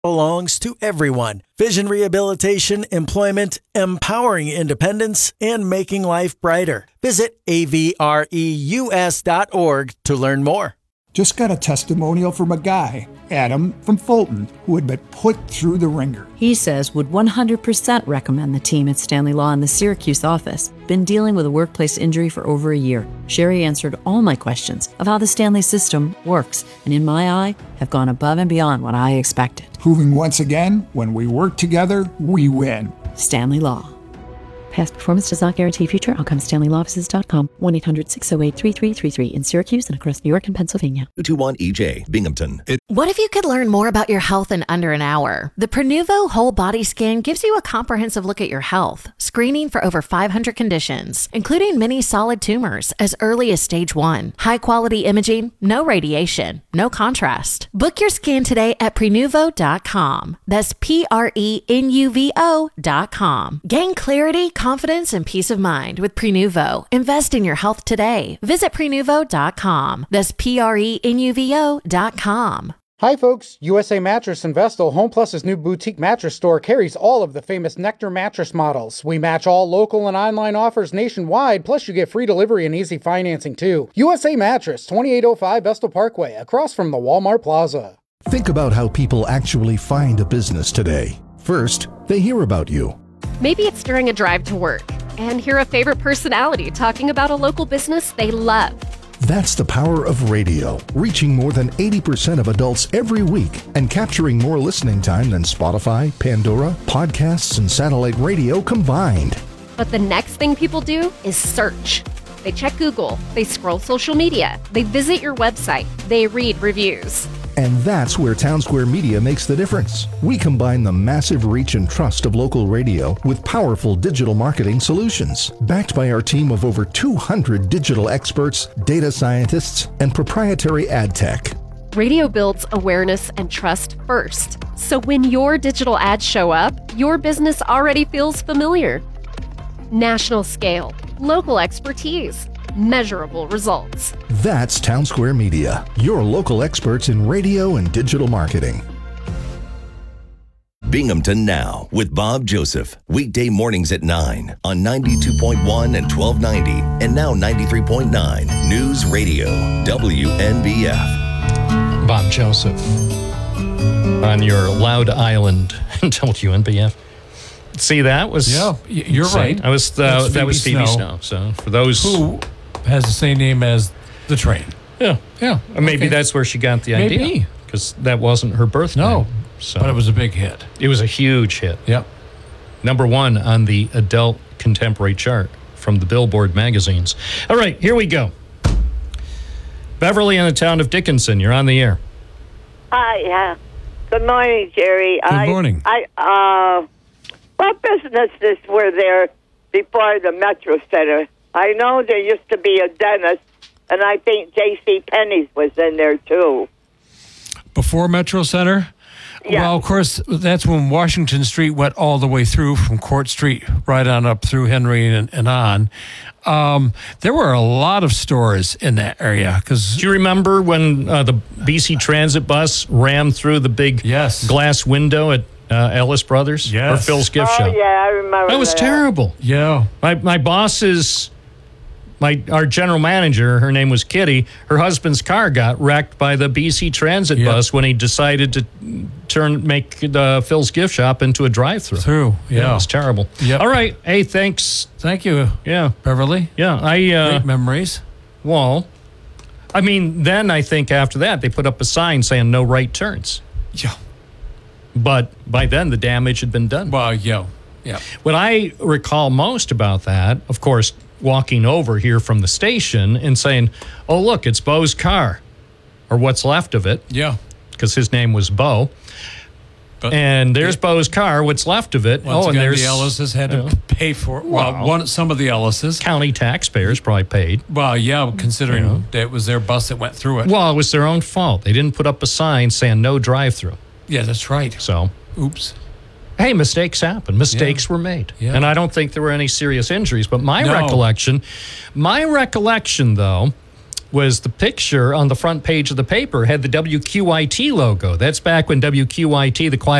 belongs to everyone. Vision rehabilitation, employment, empowering independence, and making life brighter. Visit avreus.org to learn more. Just got a testimonial from a guy, Adam from Fulton, who had been put through the ringer. He says would 100% recommend the team at Stanley Law in the Syracuse office. Been dealing with a workplace injury for over a year. Sherry answered all my questions of how the Stanley system works, and in my eye, have gone above and beyond what I expected. Proving once again, when we work together, we win. Stanley Law. Past performance does not guarantee future outcomes. StanleyLawoffices.com. 1-800-608-3333 in Syracuse and across New York and Pennsylvania. 221EJ, Binghamton. What if you could learn more about your health in under an hour? The Prenuvo Whole Body Scan gives you a comprehensive look at your health, screening for over 500 conditions, including many solid tumors as early as stage 1. High-quality imaging, no radiation, no contrast. Book your scan today at Prenuvo.com. That's Prenuvo.com. Gain clarity, confidence, and peace of mind with Prenuvo. Invest in your health today. Visit Prenuvo.com. That's Prenuvo.com. Hi folks, USA Mattress in Vestal, Home Plus's new boutique mattress store, carries all of the famous Nectar mattress models. We match all local and online offers nationwide, plus you get free delivery and easy financing too. USA Mattress, 2805 Vestal Parkway, across from the Walmart Plaza. Think about how people actually find a business today. First, they hear about you. Maybe it's during a drive to work and hear a favorite personality talking about a local business they love. That's the power of radio, reaching more than 80% of adults every week and capturing more listening time than Spotify, Pandora, podcasts, and satellite radio combined. But the next thing people do is search. They check Google, they scroll social media, they visit your website, they read reviews. And that's where Townsquare Media makes the difference. We combine the massive reach and trust of local radio with powerful digital marketing solutions, backed by our team of over 200 digital experts, data scientists, and proprietary ad tech. Radio builds awareness and trust first. So when your digital ads show up, your business already feels familiar. National scale, local expertise, measurable results. That's Townsquare Media, your local experts in radio and digital marketing. Binghamton Now with Bob Joseph. Weekday mornings at 9 on 92.1 and 1290 and now 93.9 News Radio WNBF. Bob Joseph on your Loud Island WNBF. See, that was... Yeah, you're right. That was Phoebe Snow. So for those... Who has the same name as the train. Yeah. Maybe that's where she got the idea. Because that wasn't her birth name. No, so but it was a big hit. It was a huge hit. Yep. Number 1 on the adult contemporary chart from the Billboard magazines. All right, here we go. Beverly in the town of Dickinson, you're on the air. Hi, good morning, Jerry. Good morning. What businesses were there before the Metro Center? I know there used to be a dentist, and I think J.C. Penney's was in there, too. Before Metro Center? Yeah. Well, of course, that's when Washington Street went all the way through from Court Street right on up through Henry and on. There were a lot of stores in that area. Do you remember when the BC Transit bus rammed through the big glass window at Ellis Brothers? Yes. Or Phil's Gift Shop? Oh, yeah, I remember that. Was terrible. Yeah. My boss's... Our general manager, her name was Kitty, her husband's car got wrecked by the BC Transit bus when he decided to make Phil's Gift Shop into a drive-thru. Yeah. It was terrible. Yep. All right. Hey, thanks. Thank you. Yeah. Beverly. Yeah. Great memories. Well, I mean, then I think after that, they put up a sign saying no right turns. Yeah. But by then, the damage had been done. Well, yeah. What I recall most about that, of course, walking over here from the station and saying, oh, look, it's Bo's car, or what's left of it. Yeah. Because his name was Bo. And there's Bo's car, what's left of it. And there's the Ellises had to pay for it. Well, some of the Ellises. County taxpayers probably paid. Well, yeah, considering that it was their bus that went through it. Well, it was their own fault. They didn't put up a sign saying no drive-through. Yeah, that's right. So. Oops. Hey, mistakes happen. Mistakes were made. Yeah. And I don't think there were any serious injuries. But my recollection, though, was the picture on the front page of the paper had the WQIT logo. That's back when WQIT, the Quiet